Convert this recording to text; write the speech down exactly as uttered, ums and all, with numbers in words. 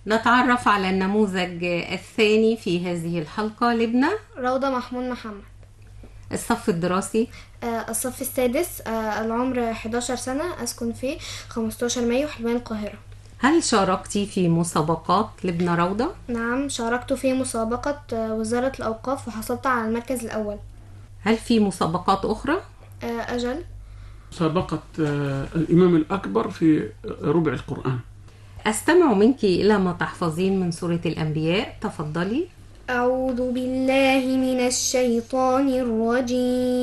نتعرف على النموذج الثاني في هذه الحلقة. لبنى. روضة محمود محمد. الصف الدراسي. آه الصف السادس. آه العمر إحدى عشرة سنة، أسكن في خمستاشر مايو حلوان القاهرة. هل شاركتي في مسابقات لبنى روضة؟ نعم، شاركت في مسابقة آه وزارة الأوقاف وحصلت على المركز الأول. هل في مسابقات أخرى؟ آه أجل. مسابقة آه الإمام الأكبر في ربع القرآن. أستمع منك إلى ما تحفظين من سورة الأنبياء، تفضلي. أعوذ بالله من الشيطان الرجيم.